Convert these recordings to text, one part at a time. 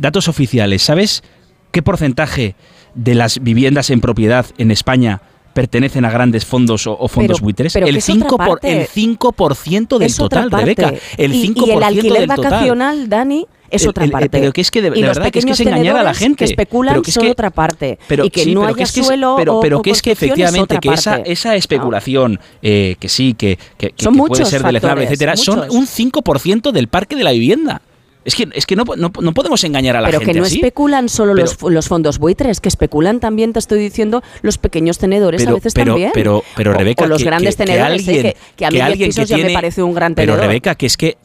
datos oficiales. ¿Sabes qué porcentaje de las viviendas en propiedad en España pertenecen a grandes fondos o fondos buitres? Pero el 5% del total, Rebeca. El 5% y el alquiler del total. vacacional, Dani, es otra parte. Pero que es que de verdad que es engañar a la gente. Que especulan son otra parte. Pero, y que no haya suelo pero o que es que efectivamente que esa especulación, que sí, que puede ser deleznable, etcétera, son un 5% del parque de la vivienda. Es que no podemos engañar a la gente. Pero que no así. especulan solo los fondos buitres, que especulan también, te estoy diciendo, los pequeños tenores a veces también. Pero Rebeca, o los grandes tenedores, que a mí 10 pisos ya me parece un gran tenedor. Pero Rebeca, que es que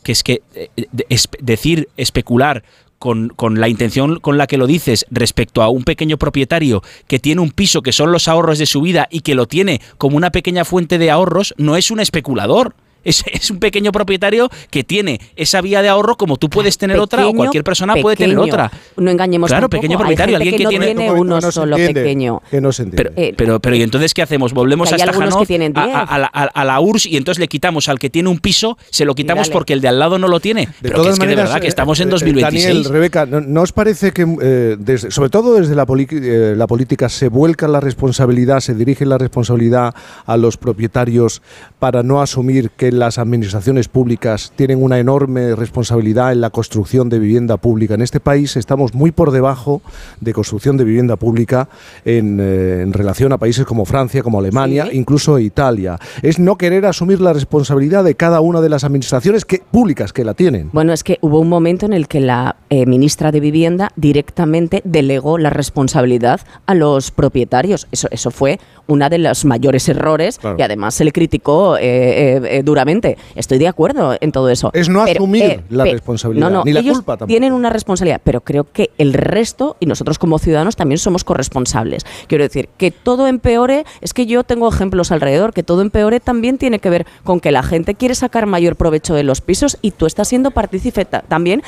decir especular con la intención con la que lo dices respecto a un pequeño propietario que tiene un piso que son los ahorros de su vida y que lo tiene como una pequeña fuente de ahorros, no es un especulador. Es un pequeño propietario que tiene esa vía de ahorro como tú puedes tener otra o cualquier persona puede tener otra. No engañemos Claro, tampoco. Pequeño propietario, alguien que tiene uno solo pequeño. Que no se entiende. Pero ¿y entonces qué hacemos? Volvemos a Stajanov, a la URSS y entonces le quitamos al que tiene un piso, se lo quitamos porque el de al lado no lo tiene. Pero que es que de verdad que estamos en 2026. Daniel, Rebeca, ¿no os parece que, sobre todo desde la política, se vuelca la responsabilidad, se dirige la responsabilidad a los propietarios para no asumir que las administraciones públicas tienen una enorme responsabilidad en la construcción de vivienda pública? En este país estamos muy por debajo de construcción de vivienda pública en relación a países como Francia, como Alemania, incluso Italia. Es no querer asumir la responsabilidad de cada una de las administraciones públicas que la tienen. Bueno, es que hubo un momento en el que la ministra de Vivienda directamente delegó la responsabilidad a los propietarios. Eso fue uno de los mayores errores, y además se le criticó duramente. Estoy de acuerdo en todo eso. Es no asumir la responsabilidad, ni la culpa tampoco. Tienen una responsabilidad, pero creo que el resto, y nosotros como ciudadanos también somos corresponsables. Quiero decir, que todo empeore, es que yo tengo ejemplos alrededor, que todo empeore también tiene que ver con que la gente quiere sacar mayor provecho de los pisos y tú estás siendo partícipe también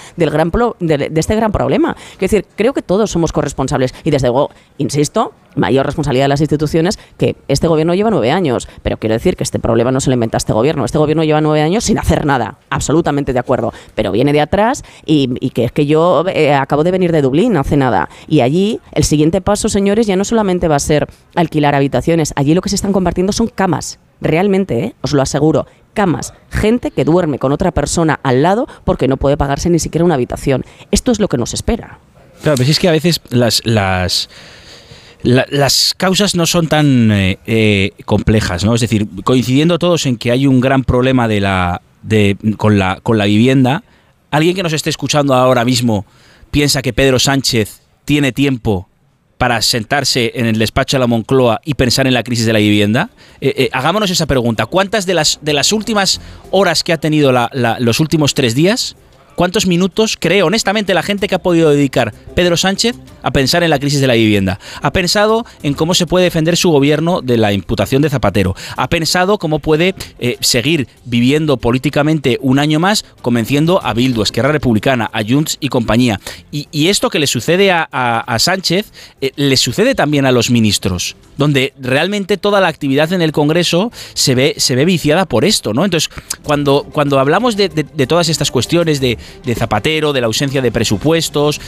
de este gran problema. Quiero decir, creo que todos somos corresponsables y desde luego, insisto, mayor responsabilidad de las instituciones, que este gobierno lleva 9 años, pero quiero decir que este problema no se lo inventa este gobierno lleva 9 años sin hacer nada, absolutamente de acuerdo, pero viene de atrás y que es que yo acabo de venir de Dublín hace nada, y allí el siguiente paso, señores, ya no solamente va a ser alquilar habitaciones, allí lo que se están compartiendo son camas, realmente, os lo aseguro, camas, gente que duerme con otra persona al lado porque no puede pagarse ni siquiera una habitación. Esto es lo que nos espera. Claro, pero es que a veces las causas no son tan complejas, ¿no? Es decir, coincidiendo todos en que hay un gran problema con la vivienda, alguien que nos esté escuchando ahora mismo piensa que Pedro Sánchez tiene tiempo para sentarse en el despacho de la Moncloa y pensar en la crisis de la vivienda. Hagámonos esa pregunta. ¿Cuántas de las últimas horas que ha tenido los últimos 3 días, cuántos minutos cree honestamente la gente que ha podido dedicar Pedro Sánchez a pensar en la crisis de la vivienda? Ha pensado en cómo se puede defender su gobierno de la imputación de Zapatero. Ha pensado cómo puede seguir viviendo políticamente un año más convenciendo a Bildu, Esquerra Republicana, a Junts y compañía. Y esto que le sucede a Sánchez, le sucede también a los ministros, donde realmente toda la actividad en el Congreso se ve viciada por esto, ¿no? Entonces, cuando hablamos de todas estas cuestiones de Zapatero, de la ausencia de presupuestos,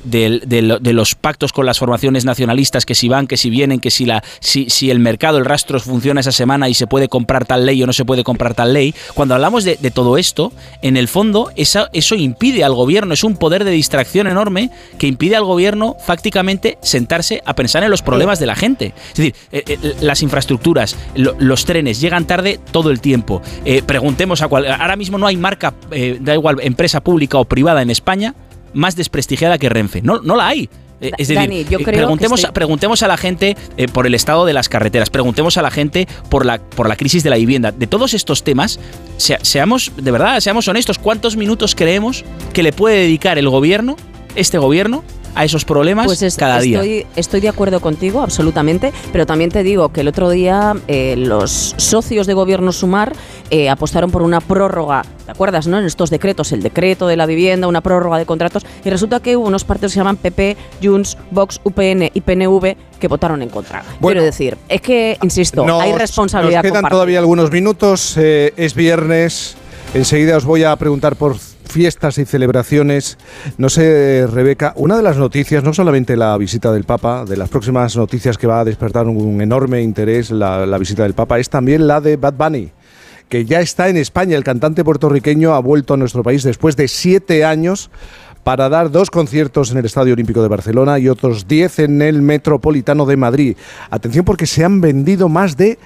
de los pactos con las formaciones nacionalistas, que si van, que si vienen, que si el mercado, el rastro funciona esa semana y se puede comprar tal ley o no se puede comprar tal ley, cuando hablamos de todo esto, en el fondo eso impide al gobierno, es un poder de distracción enorme que impide al gobierno prácticamente sentarse a pensar en los problemas de la gente. Es decir, las infraestructuras, los trenes llegan tarde todo el tiempo. Preguntemos ahora mismo no hay marca, da igual, empresa pública o privada en España más desprestigiada que Renfe. No la hay. Es decir, Dani, yo creo preguntemos a la gente por el estado de las carreteras, preguntemos a la gente por la crisis de la vivienda. De todos estos temas, seamos honestos, ¿cuántos minutos creemos que le puede dedicar este gobierno, a esos problemas cada día? Estoy de acuerdo contigo, absolutamente, pero también te digo que el otro día los socios de Gobierno Sumar apostaron por una prórroga, ¿te acuerdas, no? En estos decretos, el decreto de la vivienda, una prórroga de contratos, y resulta que hubo unos partidos que se llaman PP, Junts, Vox, UPN y PNV que votaron en contra. Quiero decir, es que, insisto, hay responsabilidad compartida. Nos quedan todavía algunos minutos, es viernes, enseguida os voy a preguntar por fiestas y celebraciones. No sé, Rebeca, una de las noticias, no solamente la visita del Papa, de las próximas noticias que va a despertar un enorme interés la visita del Papa, es también la de Bad Bunny, que ya está en España. El cantante puertorriqueño ha vuelto a nuestro país después de 7 años para dar 2 conciertos en el Estadio Olímpico de Barcelona y otros 10 en el Metropolitano de Madrid. Atención, porque se han vendido más de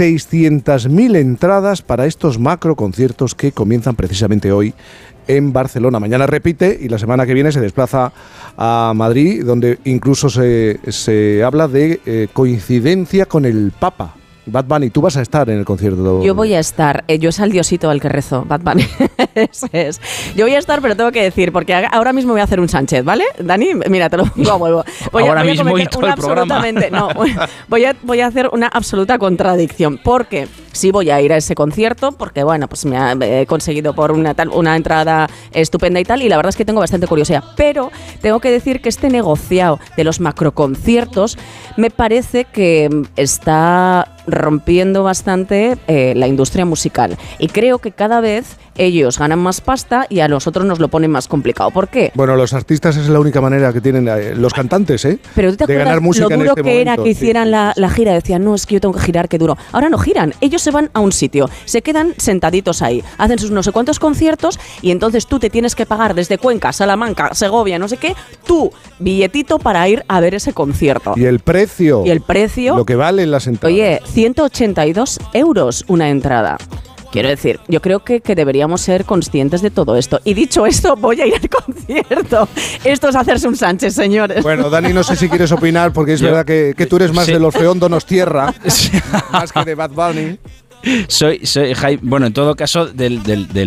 600.000 entradas para estos macro conciertos que comienzan precisamente hoy en Barcelona. Mañana repite y la semana que viene se desplaza a Madrid, donde incluso se habla de coincidencia con el Papa. Bad Bunny, tú vas a estar en el concierto. Yo voy a estar, yo es al diosito al que rezo, Bad Bunny. Ese es. Yo voy a estar, pero tengo que decir, porque ahora mismo voy a hacer un Sánchez, ¿vale? Dani, mira, te lo digo a huevo. Ahora mismo y todo el programa. No, voy a hacer una absoluta contradicción, porque sí voy a ir a ese concierto, porque bueno, pues me he conseguido por una entrada estupenda y tal, y la verdad es que tengo bastante curiosidad, pero tengo que decir que este negociado de los macroconciertos me parece que está rompiendo bastante la industria musical, y creo que cada vez ellos ganan más pasta y a nosotros nos lo ponen más complicado. ¿Por qué? Bueno, los artistas es la única manera que tienen los cantantes, Pero ¿tú te acuerdas ganar música lo duro en este que momento? era que hicieran la gira? Decían, no, es que yo tengo que girar, qué duro. Ahora no giran, ellos se van a un sitio, se quedan sentaditos ahí, hacen sus no sé cuántos conciertos y entonces tú te tienes que pagar desde Cuenca, Salamanca, Segovia, no sé qué, tu billetito para ir a ver ese concierto. Y el precio. Lo que valen las entradas. Oye, 182 € una entrada. Quiero decir, yo creo que deberíamos ser conscientes de todo esto. Y dicho esto, voy a ir al concierto. Esto es hacerse un Sánchez, señores. Bueno, Dani, no sé si quieres opinar, porque es verdad que tú eres más del Orfeón Donostiarra, más que de Bad Bunny. Soy bueno, en todo caso del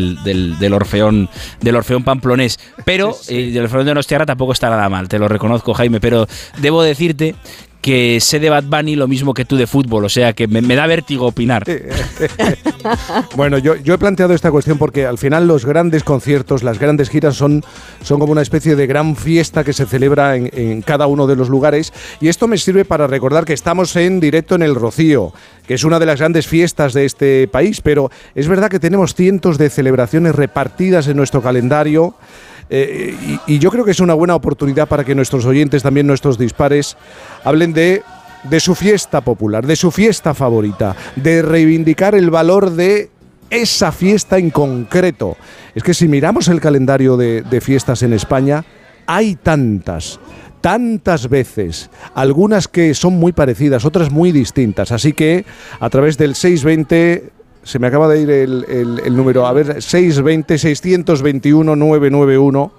Orfeón pamplonés, pero del Orfeón de Donostiarra tampoco está nada mal, te lo reconozco, Jaime, pero debo decirte que sé de Bad Bunny lo mismo que tú de fútbol, o sea que me da vértigo opinar. Bueno, yo he planteado esta cuestión porque al final los grandes conciertos, las grandes giras son como una especie de gran fiesta que se celebra en cada uno de los lugares, y esto me sirve para recordar que estamos en directo en El Rocío, que es una de las grandes fiestas de este país, pero es verdad que tenemos cientos de celebraciones repartidas en nuestro calendario. Y yo creo que es una buena oportunidad para que nuestros oyentes, también nuestros dispares, hablen de su fiesta popular, de su fiesta favorita, de reivindicar el valor de esa fiesta en concreto. Es que si miramos el calendario de fiestas en España, hay tantas veces, algunas que son muy parecidas, otras muy distintas, así que a través del 620... Se me acaba de ir el número. A ver, 620-621-991.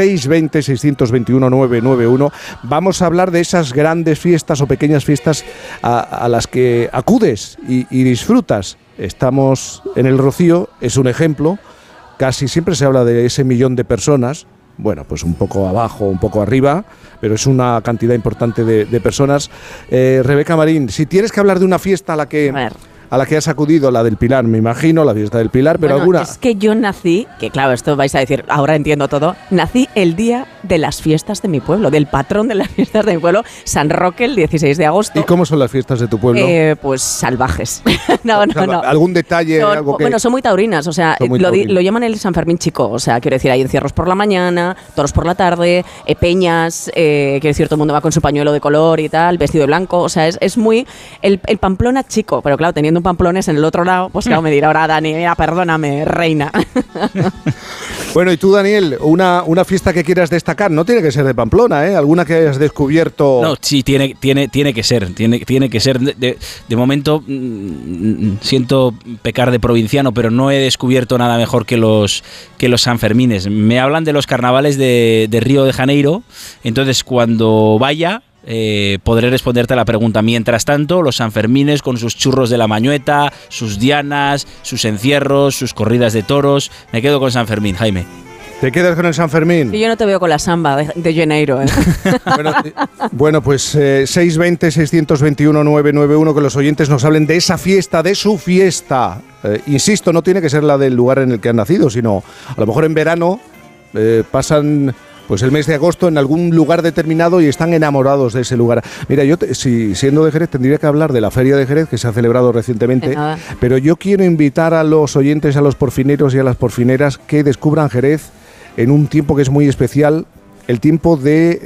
620-621-991. Vamos a hablar de esas grandes fiestas o pequeñas fiestas a las que acudes y disfrutas. Estamos en El Rocío, es un ejemplo. Casi siempre se habla de ese 1.000.000 de personas. Bueno, pues un poco abajo, un poco arriba, pero es una cantidad importante de personas. Rebeca Marín, si tienes que hablar de una fiesta a la que has acudido, la del Pilar, me imagino, la fiesta del Pilar, pero alguna... Es que yo nací, que claro, esto vais a decir, ahora entiendo todo, nací el día de las fiestas de mi pueblo, del patrón de las fiestas de mi pueblo, San Roque, el 16 de agosto. ¿Y cómo son las fiestas de tu pueblo? Pues salvajes. No. ¿Algún detalle? Bueno, son muy taurinas, o sea, lo llaman el San Fermín chico, o sea, quiero decir, hay encierros por la mañana, toros por la tarde, peñas, quiero decir, todo el mundo va con su pañuelo de color y tal, vestido de blanco, o sea, es muy el Pamplona chico, pero claro, teniendo un pamplones en el otro lado, pues claro, me dirá ahora Dani, mira, perdóname, reina. Bueno, y tú, Daniel, una fiesta que quieras destacar, no tiene que ser de Pamplona, ¿eh? Alguna que hayas descubierto. No, sí, tiene que ser, tiene que ser. De momento siento pecar de provinciano, pero no he descubierto nada mejor que los Sanfermines. Me hablan de los carnavales de Río de Janeiro, entonces cuando vaya podré responderte a la pregunta. Mientras tanto, los Sanfermines con sus churros de la Mañueta, sus dianas, sus encierros, sus corridas de toros. Me quedo con San Fermín, Jaime. ¿Te quedas con el San Fermín? Y yo no te veo con la samba de Janeiro, ¿eh? Bueno, pues 620-621-991, que los oyentes nos hablen de esa fiesta, de su fiesta. Insisto, no tiene que ser la del lugar en el que han nacido, sino a lo mejor en verano pasan... pues el mes de agosto en algún lugar determinado y están enamorados de ese lugar. Mira, yo siendo de Jerez tendría que hablar de la Feria de Jerez que se ha celebrado recientemente, pero yo quiero invitar a los oyentes, a los porfineros y a las porfineras que descubran Jerez en un tiempo que es muy especial, el tiempo de